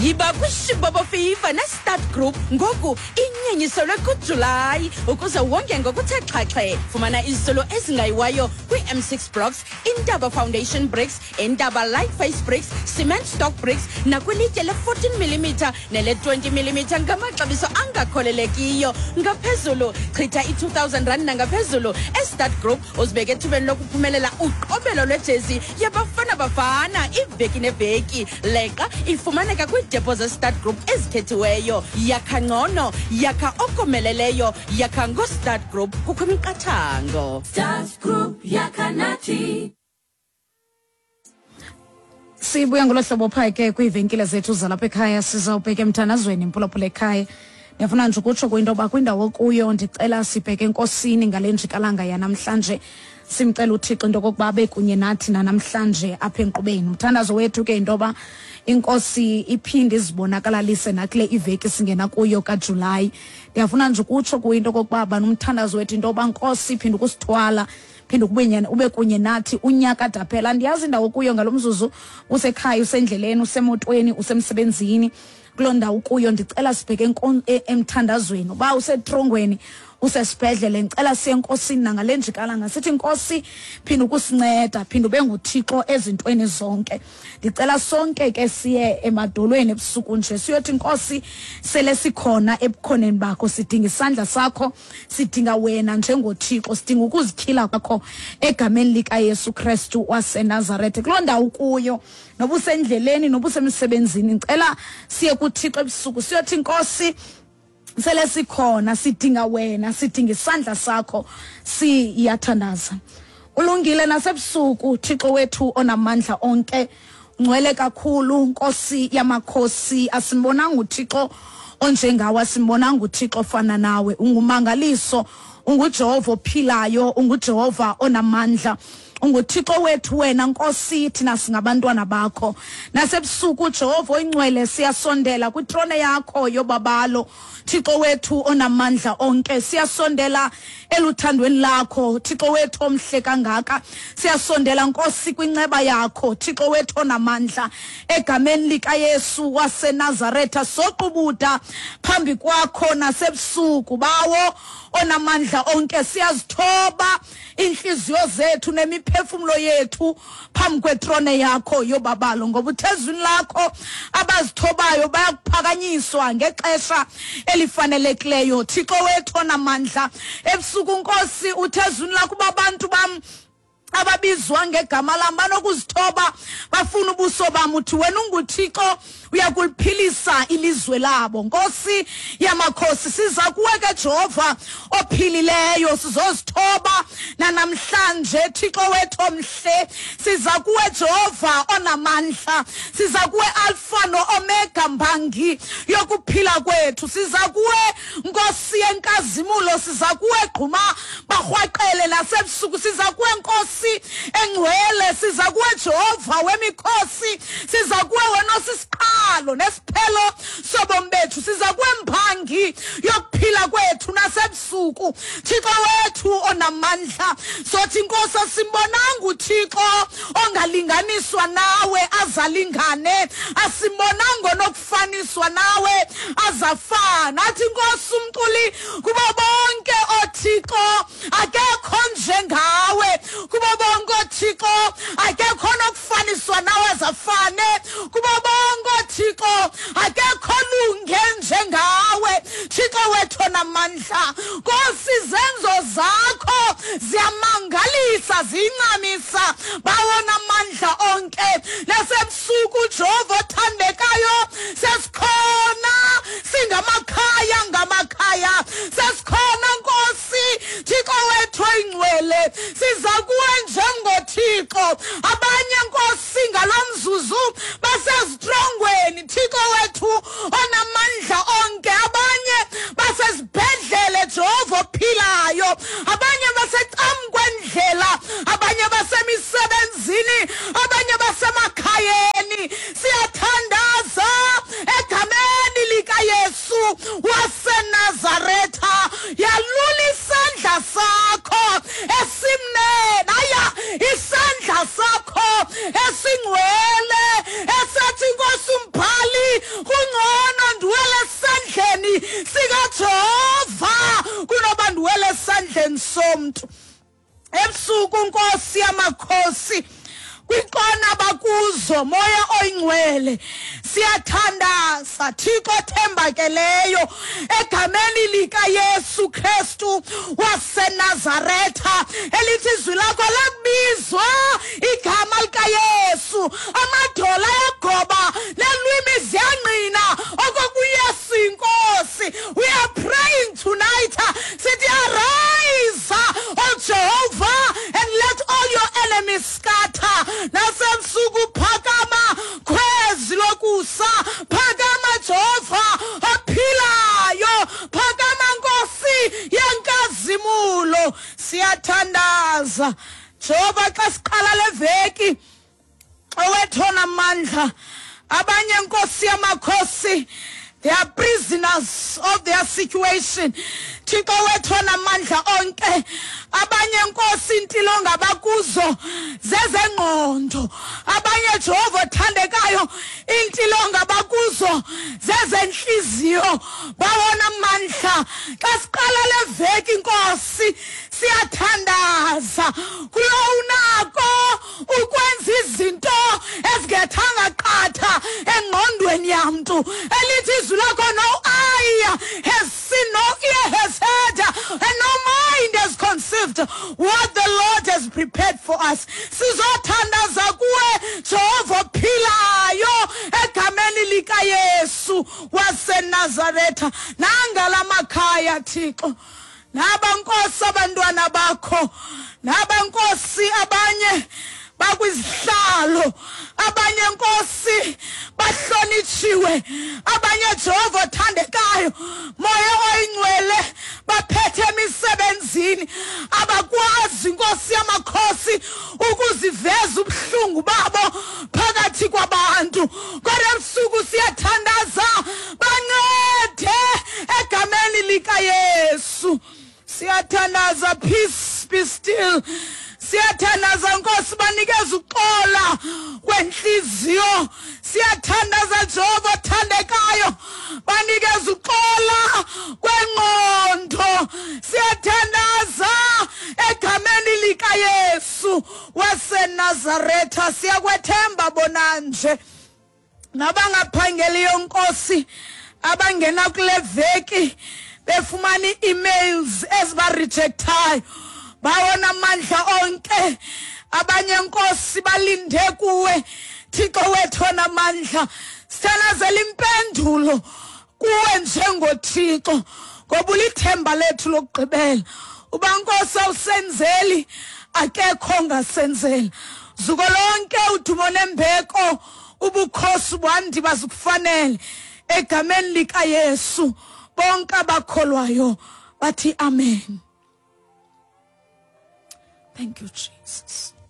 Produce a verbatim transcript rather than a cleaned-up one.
yiba kwishibobo FIFA ne-Start Group ngoku inyenyiselwe kuJulayi ukuze wonke ngokuthe xhaxhe. Fumana izisolo ezingayiwayo kwi-M six Blocks, Intaba Foundation Bricks, Intaba Light Face Bricks, Cement Stock Bricks nakwilitye le-fourteen millimeter nele-twenty millimeter ngamaxabiso angakholelekiyo. Ngaphezulu chitha i-two thousand rand nangaphezulu e-Start Group uzibeke ethubeni lokuphumelela uqobelo lwejezi yabafana bafana iveki neveki. Leqa ifumaneka kwiidepo ze-Start Group ezikhethiweyo. Yakha ngcono, yakha okomeleleyo, yakha ngo-Start Group kukho imiqathango. Start Group yakha nathi. Sibuya ngolo hlobo pha ke kwiivenkile zethu zalapha ekhaya sizawubheka emthanazweni impulaphulo ekhaya. Ndiyafuna nje ukutsho kwinto yoba kwindawo kuyo ndicela sibheke enkosini ngale njikalanga yanamhlanje. Simcela uThixo into kokuba abe kunye nathi namhlanje apha enkqubeni. Umthandazo wethu ke into yoba inkosi iphinde izibonakalise nakule iveki singena kuyo kaJulayi. Ndiyafuna nje ukutsho kwinto kokuba banomthandazo wethu into yoba nkosi iphinde ukusithwala, phinde kubenyana ube kunye nathi unyaka daphela. Ndiyazi indawo kuyo ngalomzuzu usekhaya, usendleleni, usemotweni, usemsebenzini. Kuloo ndawo kuyo ndicela sibheke emthandazweni. Uba usetrongweni, usesibhedlele, ngicela siye enkosini nangale njikalanga sithi inkosi phinda ukusinceda, phinda ube nguThixo ezintweni zonke. Ndicela sonke ke siye emadolweni ebusuku nje siyothi inkosi sele sikhona ebukhoneni bakho, sidinga isandla sakho, sidinga wena njengoThixo, sidinga ukuzikhila kwakho egameni lika Yesu Kristu waseNazaretha. Kuloo ndawo kuyo noba usendleleni noba usemsebenzini, ngicela siye kuThixo ebusuku siyothi inkosi sele sikhona, sidinga wena, sidinga isandla sakho, siyathandaza. Ulungile nasebusuku Thixo wethu onamandla onke, ngcwele kakhulu, Nkosi yamakhosi. Asimbonanga uThixo onjengawe, asimbonanga uThixo ofana nawe. Ungumangaliso, unguJehova ophilayo, unguJehova onamandla. UnguThixo wethu wena Nkosi, thina singabantwana bakho. Nasebusuku Jehova oyingcwele siyasondela kwitrone yakho yobabalo. Thixo wethu onamandla onke, siyasondela eluthandweni lakho. Thixo wethu omhle kangaka, siyasondela Nkosi kwinceba yakho. Thixo wethu onamandla, egameni lika Yesu waseNazaretha soqubuda phambi kwakho nasebusuku. Bawo onamandla onke, siyazithoba inhliziyo zethu nemiphefumulo yethu phambi kwetrone yakho yobabalo, ngoba uthezwini lakho abazithobayo bayakuphakanyiswa ngexesha elifanelekileyo. Thixo wethu onamandla, ebusuku Nkosi uthezwini lakho abantu bam ababizwa ngegama lam banokuzithoba bafuna ubuso bam, uthi wena unguThixo uyakuliphilisa ilizwe labo. Nkosi yamakhosi, siza kuwe ke Jehova ophilileyo, sizozithoba nanamhlanje Thixo wethu omhle. Siza kuwe Jehova onamandla, siza kuwe Alpha no-Omega, mbangi yokuphila kwethu. Siza kuwe Nkosi yenkazimulo, siza kuwe gquma barhwaqele nasebusuku. Siza kuwe Nkosi engcwele, siza kuwe Jehova wemikhosi. Siza kuwe wena osisiqalo nesiphelo sobomi bethu. Siza kuwe mbangi yokuphila kwethu nasebusuku. Thixo wethu onamandla, sothi Nkosi asimbonanga uThixo ongalinganiswa nawe azalingane, asimbonanga nokufaniswa nawe azafana. Athi Nkosi umculi kubo bonke oThixo akekho njengawe, kubo bonke oThixo akekho nokufaniswa nawe azafane, kubo bonke oThixo akekho lunge njengawe. Thixo wethu onamandla, Nkosi izenzo zakho ziyamangalisa, ziyincamisa, bawona amandla onke. Nasebusuku Jehova othandekayo, sesikhona singamakhaya ngamakhaya, sesikhona Nkosi Thixo wethu oyingcwele. Siza kuwe njengoThixo, abanye Nkosi ngalomzuzu basezitrongweni Thixo wethu onamandla onke, abanye basezibhedlele Jehova ophilayo, abanye basecamkwendlela, abanye basemisebenzini, abanye basemakhayeni. Siyathanda zomntu ebusuku Nkosi yamakhosi kwiqona bakuzo moya oyingcwele siyathandaza Thixo thembakeleyo egameni lika Yesu Kristu waseNazaretha elithi izwi lakho labizwa igama lika Yesu amadola yagoba nelwimi ziyangqina okukuYesu inkosi. We are praying tonight sithi arise O Jehovah and let all your enemies scatter. Nasemsuku phakama khwezi lokusa phakama Jehova ophilayo phakama Nkosi yenkazimulo siyathandaza Jehova xa siqala leveki owethona amandla abanye Nkosi yamakhosi they are prisoners of their situation. Thixo wethona amandla onke abanye Nkosi intilo ngabakuzo zezengqondo abanye Jehova othandekayo intilo ngabakuzo zezenhliziyo bawona amandla xa siqala leveki Nkosi siyathandaza kulo unako ukwenza izinto ezingethanga qatha engqondweni yamntu elithi izwi lakho no eye has seen, no ear has heard, and no mind has conceived what the Lord has prepared for us. Sizothandaza kuwe Jehova ophilayo egameni lika Yesu waseNazaretha nangala makhaya Thixo nabankosi abantwana bakho nabankosi abanye bakwizihlalo abanye Nkosi bahlonitshiwe abanye Jehova othandekayo moya oyingcwele baphethe emisebenzini abakwazi Nkosi yamakhosi ukuziveza ubuhlungu babo phakathi kwabantu kodwa ebusuku siyathandaza bancede egameni lika Yesu siyathandaza peace be still siyathandaza Nkosi banikeza uxola kwenhliziyo siyathandaza Jehova othandekayo banikeza uxola kwengqondo siyathandaza egameni lika Yesu waseNazaretha siyakwethemba bonanje nabangaphangeliyo Nkosi abangena kule veki befumana emails eziba rejectayo bawona amandla onke abanye Nkosi balinde kuwe Thixo wethona amandla sithanazela impendulo kuwe njengoThixo ngoba ulithemba lethu lokugqibela uba Nkosi awusenzeli akekho ongasenzela zuko lonke udumo nembeko ubukhosi bwandi bazukufanele egameni lika Yesu bonke abakholwayo bathi amen. Thank you, Jesus.